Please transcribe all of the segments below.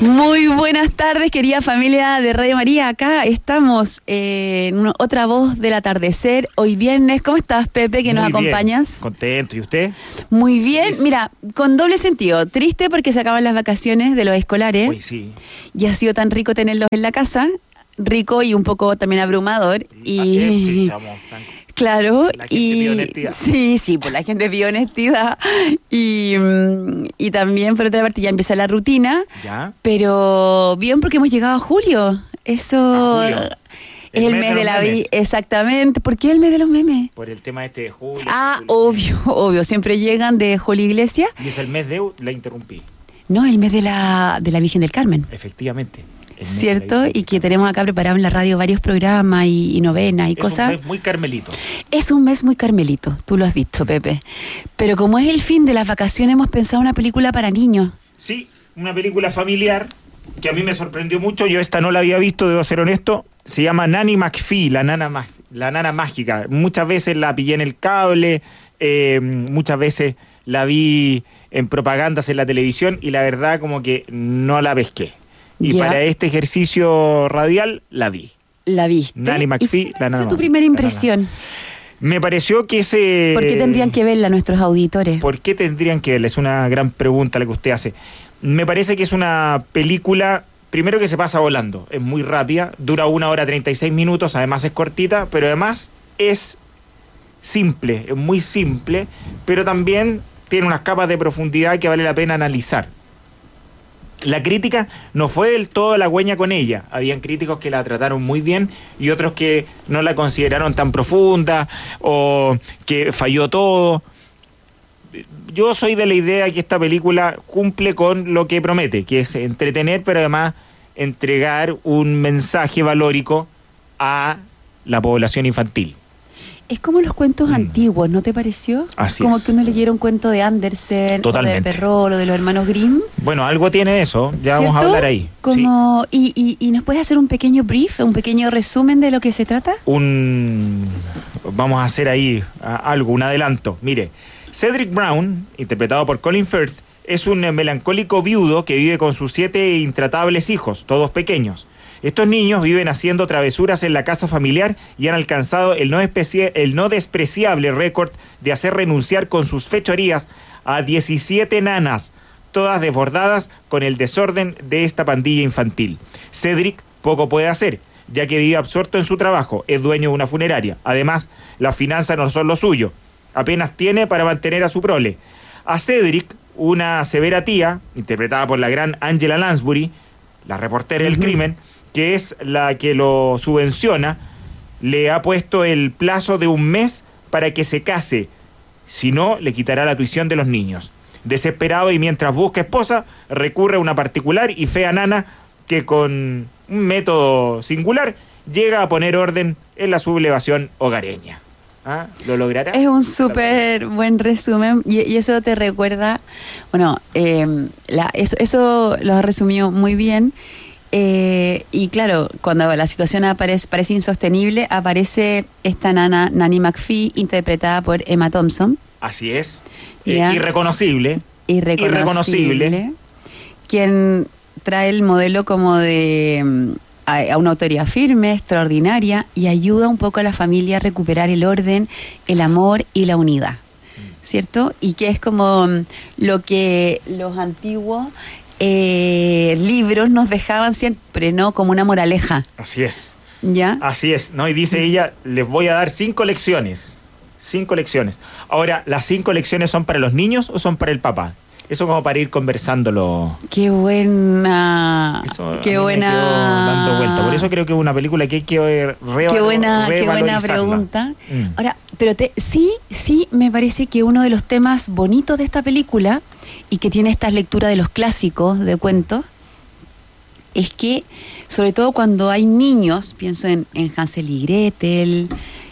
Muy buenas tardes, querida familia de Radio María. Acá estamos en otra voz del atardecer. Hoy viernes, ¿cómo estás, Pepe, que nos acompañas? Bien, contento. ¿Y usted? Muy bien. Mira, con doble sentido. Triste porque se acaban las vacaciones de los escolares. Uy, sí. Y ha sido tan rico tenerlos en la casa. Rico y un poco también abrumador. Sí, claro, la gente pide honestidad. Sí, pues la gente pide honestidad y también por otra parte ya empieza la rutina, ¿Ya? Pero bien porque hemos llegado a julio, eso ¿A julio? es el mes de la vida, exactamente. ¿Por qué el mes de los memes? Por el tema de julio. Obvio, siempre llegan de Julio Iglesias. Y es el mes de... La interrumpí. No, el mes de la Virgen del Carmen. Efectivamente. ¿Cierto? Y que tenemos acá preparado en la radio varios programas y novenas y cosas. Es un mes muy carmelito. Es un mes muy carmelito, tú lo has dicho, Pepe. Pero como es el fin de las vacaciones, hemos pensado una película para niños. Sí, una película familiar que a mí me sorprendió mucho. Yo esta no la había visto, debo ser honesto. Se llama Nanny McPhee, la nana mágica. Muchas veces la pillé en el cable, muchas veces la vi en propagandas en la televisión y la verdad como que no la pesqué. Y ya. Para este ejercicio radial la vi. ¿La viste? Nanny McPhee, la nana. ¿Cuál fue tu primera impresión? Me pareció que ese... ¿Por qué tendrían que verla nuestros auditores? ¿Por qué tendrían que verla? Es una gran pregunta la que usted hace. Me parece que es una película, primero que se pasa volando, es muy rápida, dura 1 hora 36 minutos, además es cortita, pero además es simple, es muy simple, pero también tiene unas capas de profundidad que vale la pena analizar. La crítica no fue del todo halagüeña con ella. Habían críticos que la trataron muy bien y otros que no la consideraron tan profunda o que falló todo. Yo soy de la idea que esta película cumple con lo que promete, que es entretener, pero además entregar un mensaje valórico a la población infantil. Es como los cuentos antiguos, ¿no te pareció? Así como es. que uno leyera un cuento de Andersen, Totalmente. o de Perrault, o de los hermanos Grimm. Bueno, algo tiene eso, ya ¿Cierto? vamos a hablar ahí. Como, sí. ¿Y nos puedes hacer un pequeño brief, un pequeño resumen de lo que se trata? Vamos a hacer ahí algo, un adelanto. Mire, Cedric Brown, interpretado por Colin Firth, es un melancólico viudo que vive con sus 7 intratables hijos, todos pequeños. Estos niños viven haciendo travesuras en la casa familiar y han alcanzado el no despreciable récord de hacer renunciar con sus fechorías a 17 nanas, todas desbordadas con el desorden de esta pandilla infantil. Cedric poco puede hacer, ya que vive absorto en su trabajo, es dueño de una funeraria. Además, las finanzas no son lo suyo, apenas tiene para mantener a su prole. A Cedric, una severa tía, interpretada por la gran Angela Lansbury, la reportera del crimen, que es la que lo subvenciona, le ha puesto el plazo de 1 mes para que se case. Si no, le quitará la tuición de los niños. Desesperado y mientras busca esposa, recurre a una particular y fea nana que con un método singular llega a poner orden en la sublevación hogareña. ¿Ah? ¿Lo logrará? Es un súper buen resumen y eso te recuerda, bueno, eso lo has resumido muy bien. Y claro, cuando la situación parece insostenible, aparece esta Nanny McPhee, interpretada por Emma Thompson. Así es. Irreconocible. Quien trae el modelo como de a una autoridad firme, extraordinaria, y ayuda un poco a la familia a recuperar el orden, el amor y la unidad, ¿cierto? Y que es como lo que los antiguos libros nos dejaban siempre, ¿no? Como una moraleja. Así es. ¿Ya? Así es, ¿no? Y dice ella, les voy a dar 5 lecciones. 5 lecciones. Ahora, ¿las 5 lecciones son para los niños o son para el papá? Eso como para ir conversándolo. Qué buena. Eso qué a mí buena. me quedó dando vuelta. Por eso creo que es una película que hay que qué buena pregunta. Ahora, pero sí me parece que uno de los temas bonitos de esta película, y que tiene esta lectura de los clásicos de cuentos, es que, sobre todo cuando hay niños, pienso en Hansel y Gretel,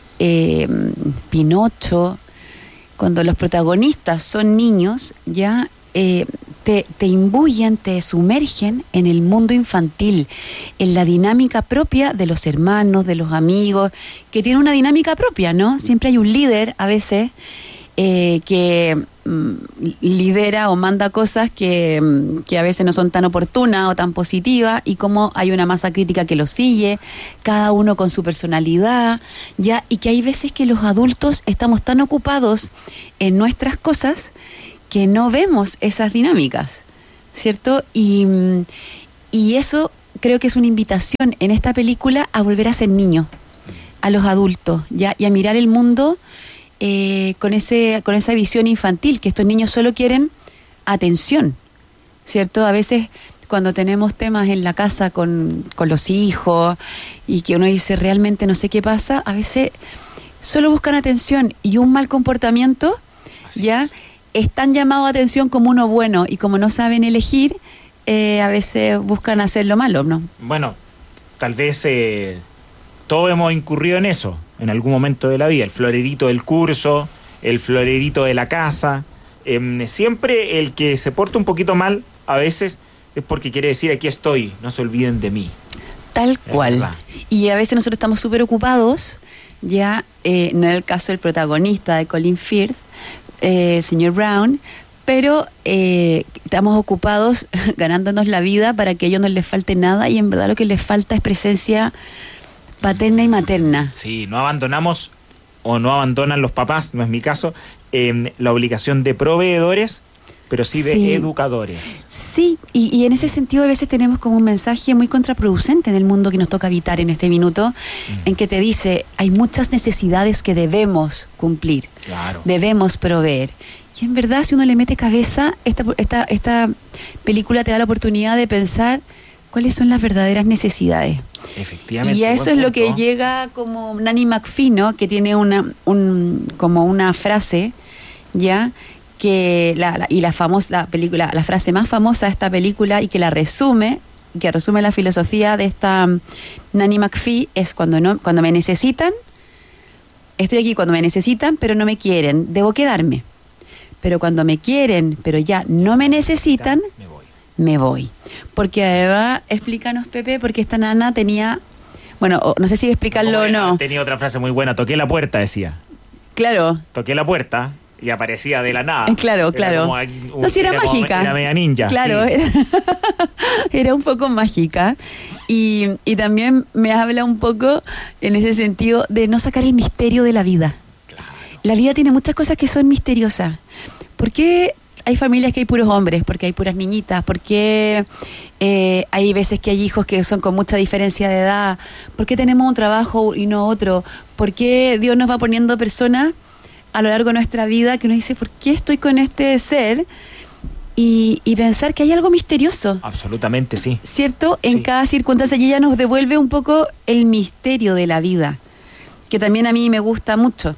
Pinocho, cuando los protagonistas son niños, ya te imbuyen, te sumergen en el mundo infantil, en la dinámica propia de los hermanos, de los amigos, que tiene una dinámica propia, ¿no? Siempre hay un líder, a veces, que lidera o manda cosas que a veces no son tan oportunas o tan positivas, y cómo hay una masa crítica que lo sigue, cada uno con su personalidad, ya, y que hay veces que los adultos estamos tan ocupados en nuestras cosas que no vemos esas dinámicas, ¿cierto? Y eso creo que es una invitación en esta película a volver a ser niño, a los adultos, ¿ya? Y a mirar el mundo con esa visión infantil, que estos niños solo quieren atención, ¿cierto? A veces cuando tenemos temas en la casa con los hijos y que uno dice realmente no sé qué pasa, a veces solo buscan atención, y un mal comportamiento ya es tan llamado a atención como uno bueno, y como no saben elegir, a veces buscan hacer lo malo, ¿no? Bueno, tal vez todos hemos incurrido en eso en algún momento de la vida. El florerito del curso, el florerito de la casa. Siempre el que se porta un poquito mal a veces es porque quiere decir aquí estoy, no se olviden de mí. Tal cual. Y a veces nosotros estamos súper ocupados, ya no era el caso del protagonista de Colin Firth, señor Brown, pero estamos ocupados ganándonos la vida para que a ellos no les falte nada, y en verdad lo que les falta es presencia paterna y materna. Sí, no abandonamos, o no abandonan los papás, no es mi caso, la obligación de proveedores, pero sí de educadores. Sí, y en ese sentido a veces tenemos como un mensaje muy contraproducente en el mundo que nos toca habitar en este minuto, en que te dice, hay muchas necesidades que debemos cumplir, debemos proveer. Y en verdad, si uno le mete cabeza, esta película te da la oportunidad de pensar cuáles son las verdaderas necesidades. Efectivamente. Y a eso es lo que llega como Nanny McPhee, ¿no? Que tiene como una frase, ya, que la frase más famosa de esta película, y que resume la filosofía de esta Nanny McPhee, es cuando me necesitan, estoy aquí cuando me necesitan, pero no me quieren, debo quedarme. Pero cuando me quieren, pero ya no me necesitan, me voy. Porque además, explícanos, Pepe, porque esta nana tenía, bueno, no sé si explicarlo o no. Tenía otra frase muy buena, toqué la puerta, decía. Claro. Toqué la puerta y aparecía de la nada. Claro. No, si era mágica. Era media ninja. Claro, sí. Era un poco mágica. Y también me habla un poco, en ese sentido, de no sacar el misterio de la vida. Claro. La vida tiene muchas cosas que son misteriosas. ¿Por qué hay familias que hay puros hombres? ¿Por qué hay puras niñitas? ¿Por qué hay veces que hay hijos que son con mucha diferencia de edad? ¿Por qué tenemos un trabajo y no otro? ¿Por qué Dios nos va poniendo personas a lo largo de nuestra vida que uno dice, ¿por qué estoy con este ser? Y pensar que hay algo misterioso. Absolutamente, sí. ¿Cierto? En cada circunstancia, y ella nos devuelve un poco el misterio de la vida, que también a mí me gusta mucho.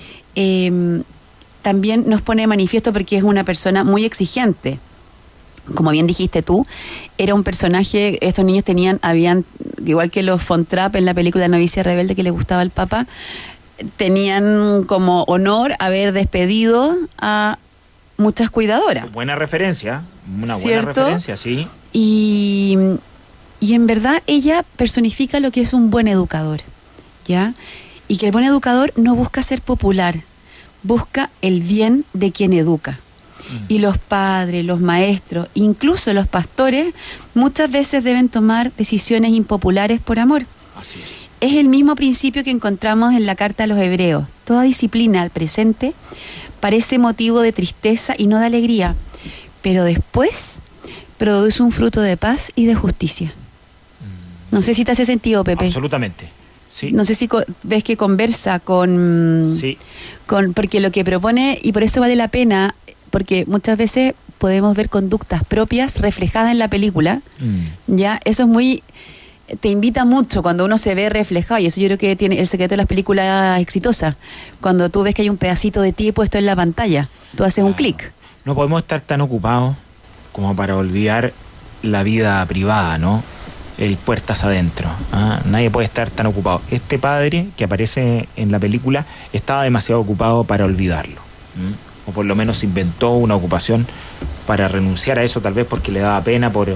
También nos pone de manifiesto porque es una persona muy exigente. Como bien dijiste tú, era un personaje, estos niños habían, igual que los Von Trapp en la película Novicia Rebelde que le gustaba al Papa, tenían como honor haber despedido a muchas cuidadoras. Buena referencia, una ¿cierto? Buena referencia, sí. Y en verdad ella personifica lo que es un buen educador, ¿ya? Y que el buen educador no busca ser popular, busca el bien de quien educa. Y los padres, los maestros, incluso los pastores, muchas veces deben tomar decisiones impopulares por amor. Así es. Es el mismo principio que encontramos en la carta a los Hebreos. Toda disciplina al presente parece motivo de tristeza y no de alegría, pero después produce un fruto de paz y de justicia. No sé si te hace sentido, Pepe. Absolutamente. Sí. No sé si ves que conversa con... Sí. Porque lo que propone, y por eso vale la pena, porque muchas veces podemos ver conductas propias reflejadas en la película, ya, eso es muy... Te invita mucho cuando uno se ve reflejado, y eso yo creo que tiene el secreto de las películas exitosas, cuando tú ves que hay un pedacito de ti puesto en la pantalla, tú haces un clic. No podemos estar tan ocupados como para olvidar la vida privada, ¿no? El puertas adentro. Nadie puede estar tan ocupado. Este padre que aparece en la película estaba demasiado ocupado para olvidarlo. O por lo menos inventó una ocupación para renunciar a eso, tal vez porque le daba pena por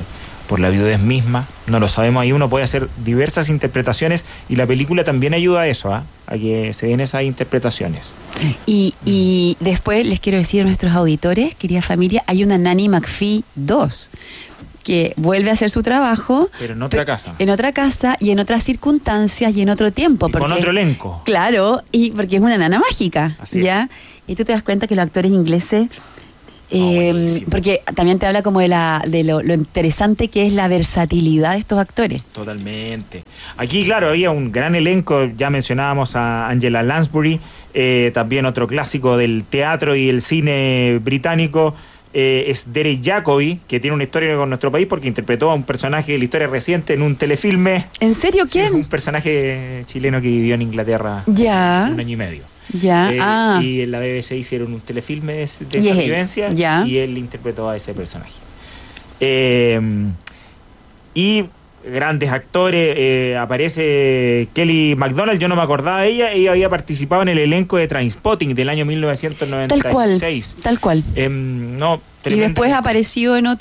por la viudez misma, no lo sabemos, ahí uno puede hacer diversas interpretaciones y la película también ayuda a eso, a que se den esas interpretaciones. Y después les quiero decir a nuestros auditores, querida familia, hay una Nanny McPhee 2, que vuelve a hacer su trabajo. Pero en otra casa. En otra casa y en otras circunstancias y en otro tiempo. Y con otro elenco. Claro, y porque es una nana mágica, Así ¿ya? es. Y tú te das cuenta que los actores ingleses... porque también te habla como de lo interesante que es la versatilidad de estos actores. Totalmente. Aquí, claro, había un gran elenco, ya mencionábamos a Angela Lansbury, también otro clásico del teatro y el cine británico, es Derek Jacobi, que tiene una historia con nuestro país porque interpretó a un personaje de la historia reciente en un telefilme. ¿En serio? ¿Quién? Sí, un personaje chileno que vivió en Inglaterra ya. un año y medio. Ya, Y en la BBC hicieron un telefilme de esa vivencia y él interpretó a ese personaje. Y grandes actores, aparece Kelly MacDonald, yo no me acordaba de ella había participado en el elenco de Trainspotting del año 1996. Tal cual. Y después apareció en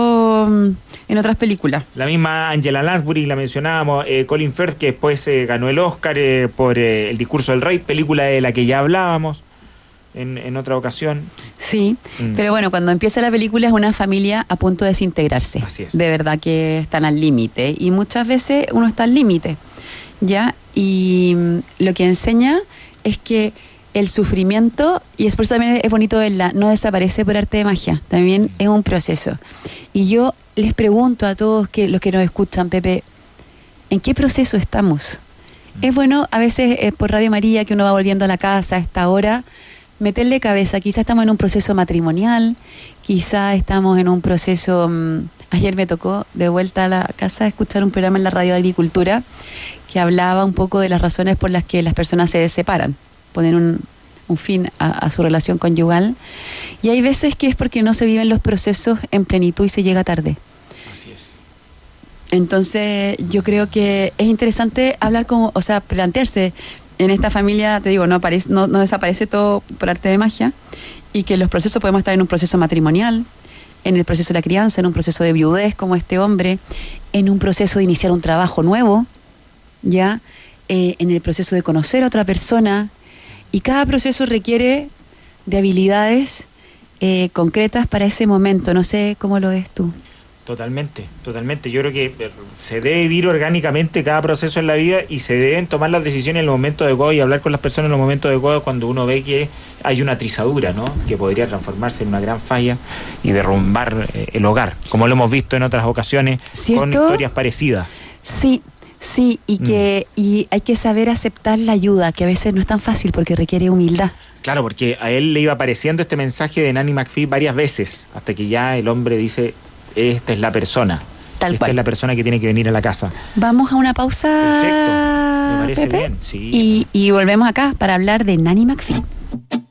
otras películas. La misma Angela Lansbury, la mencionábamos, Colin Firth, que después ganó el Oscar por El discurso del rey, película de la que ya hablábamos en otra ocasión. Sí, pero bueno, cuando empieza la película es una familia a punto de desintegrarse. Así es. De verdad que están al límite y muchas veces uno está al límite, ¿ya? Y lo que enseña es que el sufrimiento, y es por eso también es bonito verla, no desaparece por arte de magia, también es un proceso. Y yo les pregunto a todos los que nos escuchan, Pepe, ¿en qué proceso estamos? Es bueno a veces por Radio María, que uno va volviendo a la casa a esta hora, meterle cabeza. Quizás estamos en un proceso matrimonial, quizás estamos en un proceso... ayer me tocó de vuelta a la casa escuchar un programa en la radio de agricultura que hablaba un poco de las razones por las que las personas se separan, poner un fin a su relación conyugal, y hay veces que es porque no se viven los procesos en plenitud y se llega tarde. Así es. Entonces yo creo que es interesante hablar plantearse en esta familia, te digo, no desaparece todo por arte de magia, y que los procesos podemos estar en un proceso matrimonial, en el proceso de la crianza, en un proceso de viudez como este hombre, en un proceso de iniciar un trabajo nuevo, ya, en el proceso de conocer a otra persona, y cada proceso requiere de habilidades concretas para ese momento. No sé cómo lo ves tú. Totalmente. Yo creo que se debe vivir orgánicamente cada proceso en la vida y se deben tomar las decisiones en el momento adecuado y hablar con las personas en los momentos adecuados cuando uno ve que hay una trizadura, ¿no? Que podría transformarse en una gran falla y derrumbar el hogar, como lo hemos visto en otras ocasiones. ¿Cierto? Con historias parecidas. Sí, y hay que saber aceptar la ayuda, que a veces no es tan fácil porque requiere humildad. Claro, porque a él le iba apareciendo este mensaje de Nanny McPhee varias veces, hasta que ya el hombre dice... Esta es la persona. Esta es la persona que tiene que venir a la casa. Vamos a una pausa. Perfecto. Me parece Pepe, bien. Sí. Y volvemos acá para hablar de Nanny McPhee.